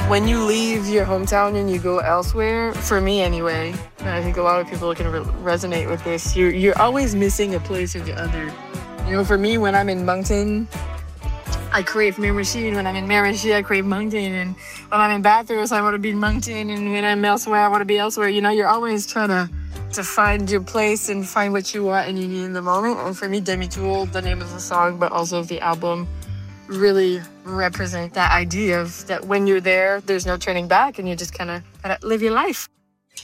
when you leave your hometown and you go elsewhere, for me anyway, and I think a lot of people can resonate with this, you're always missing a place or the other. You know, for me, when I'm in Moncton, I crave Miramichi, and when I'm in Miramichi, I crave Moncton, and when I'm in Bathurst, I want to be in Moncton, and when I'm elsewhere, I want to be elsewhere. You know, you're always trying to find your place and find what you want and you need in the moment. And for me, Demi-Tool, the name of the song, but also the album, really represent that idea of that when you're there, there's no turning back, and you just kind of live your life.